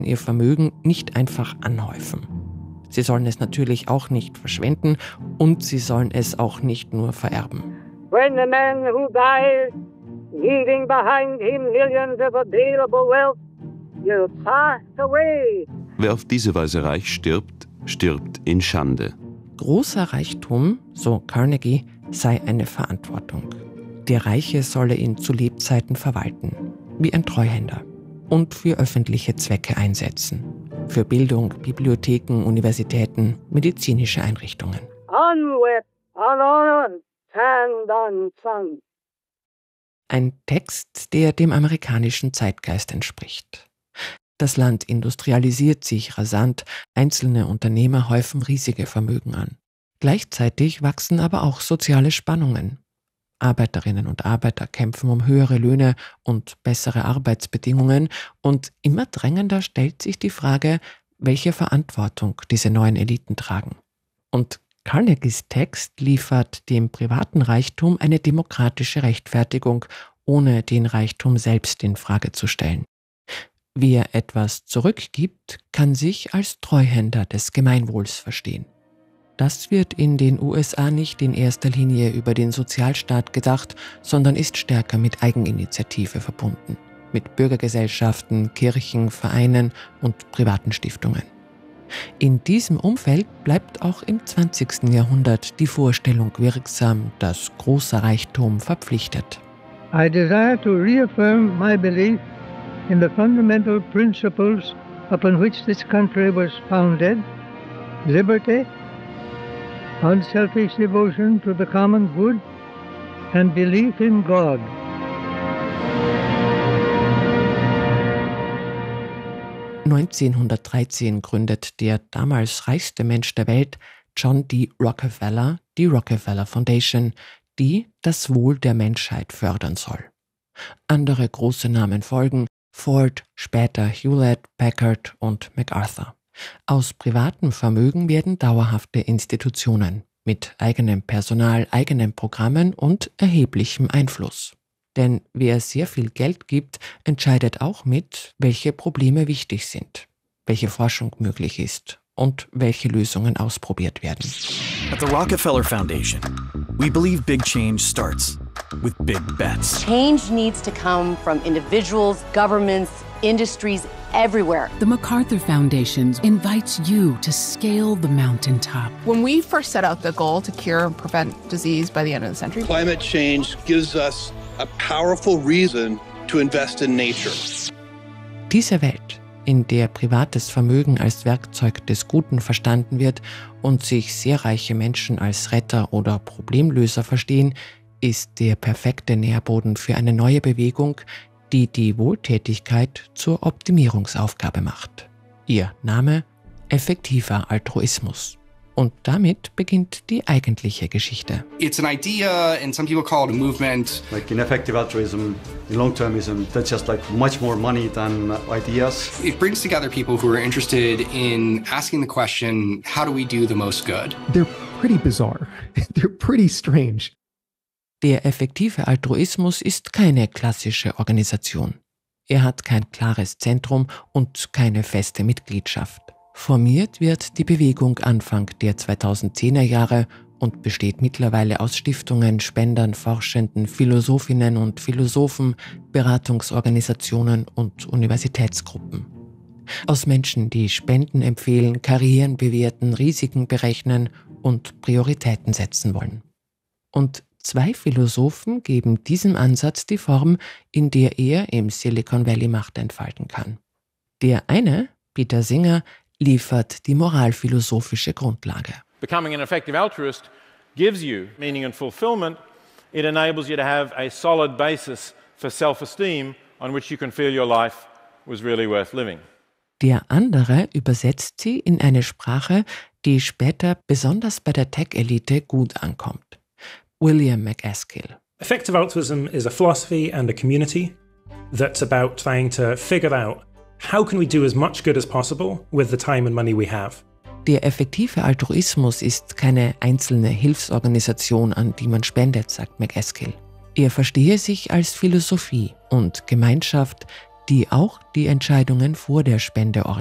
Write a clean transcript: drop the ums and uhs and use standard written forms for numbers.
ihr Vermögen nicht einfach anhäufen. Sie sollen es natürlich auch nicht verschwenden und sie sollen es auch nicht nur vererben. When the man who dies, leaving behind him millions of available wealth, will pass away. Wer auf diese Weise reich stirbt, stirbt in Schande. Großer Reichtum, so Carnegie, sei eine Verantwortung. Der Reiche solle ihn zu Lebzeiten verwalten, wie ein Treuhänder, und für öffentliche Zwecke einsetzen. Für Bildung, Bibliotheken, Universitäten, medizinische Einrichtungen. Onward, on, hand on sun. Ein Text, der dem amerikanischen Zeitgeist entspricht. Das Land industrialisiert sich rasant, einzelne Unternehmer häufen riesige Vermögen an. Gleichzeitig wachsen aber auch soziale Spannungen. Arbeiterinnen und Arbeiter kämpfen um höhere Löhne und bessere Arbeitsbedingungen und immer drängender stellt sich die Frage, welche Verantwortung diese neuen Eliten tragen. Und Carnegies Text liefert dem privaten Reichtum eine demokratische Rechtfertigung, ohne den Reichtum selbst in Frage zu stellen. Wer etwas zurückgibt, kann sich als Treuhänder des Gemeinwohls verstehen. Das wird in den USA nicht in erster Linie über den Sozialstaat gedacht, sondern ist stärker mit Eigeninitiative verbunden, mit Bürgergesellschaften, Kirchen, Vereinen und privaten Stiftungen. In diesem Umfeld bleibt auch im 20. Jahrhundert die Vorstellung wirksam, dass großer Reichtum verpflichtet. I desire to reaffirm my belief in the fundamental principles upon which this country was founded: liberty, unselfish devotion to the common good, and belief in God. (1913) gründet der damals reichste Mensch der Welt, John D. Rockefeller, die Rockefeller Foundation, die das Wohl der Menschheit fördern soll. Andere große Namen folgen: Ford, später Hewlett, Packard und MacArthur. Aus privatem Vermögen werden dauerhafte Institutionen mit eigenem Personal, eigenen Programmen und erheblichem Einfluss. Denn wer sehr viel Geld gibt, entscheidet auch mit, welche Probleme wichtig sind, welche Forschung möglich ist und welche Lösungen ausprobiert werden. At the Rockefeller Foundation, we believe big change starts with big bets. Change needs to come from individuals, governments, industries, everywhere. The MacArthur Foundation invites you to scale the mountaintop. When we first set out the goal to cure and prevent disease by the end of the century, climate change gives us a powerful reason to invest in nature. Diese Welt, in der privates Vermögen als Werkzeug des Guten verstanden wird und sich sehr reiche Menschen als Retter oder Problemlöser verstehen, ist der perfekte Nährboden für eine neue Bewegung, die die Wohltätigkeit zur Optimierungsaufgabe macht. Ihr Name: effektiver Altruismus. Und damit beginnt die eigentliche Geschichte. It's an idea and some people call it a movement. Like in effective altruism, in long-termism, that's just like much more money than ideas. It brings together people who are interested in asking the question, how do we do the most good? They're pretty bizarre. They're pretty strange. Der effektive Altruismus ist keine klassische Organisation. Er hat kein klares Zentrum und keine feste Mitgliedschaft. Formiert wird die Bewegung Anfang der 2010er Jahre und besteht mittlerweile aus Stiftungen, Spendern, Forschenden, Philosophinnen und Philosophen, Beratungsorganisationen und Universitätsgruppen. Aus Menschen, die Spenden empfehlen, Karrieren bewerten, Risiken berechnen und Prioritäten setzen wollen. Und 2 Philosophen geben diesem Ansatz die Form, in der er im Silicon Valley Macht entfalten kann. Der eine, Peter Singer, liefert die moralphilosophische Grundlage. Becoming an effective altruist gives you meaning and fulfillment. It enables you to have a solid basis for self-esteem on which you can feel your life was really worth living. Der andere übersetzt sie in eine Sprache, die später besonders bei der Tech-Elite gut ankommt. William MacAskill. Effective altruism is a philosophy and a community that's about trying to figure out how can we do as much good as possible with the time and money we have. Der effektive Altruismus ist keine einzelne Hilfsorganisation, an die man spendet, sagt MacAskill. Er verstehe sich als Philosophie und Gemeinschaft, die auch die Entscheidungen vor der Spende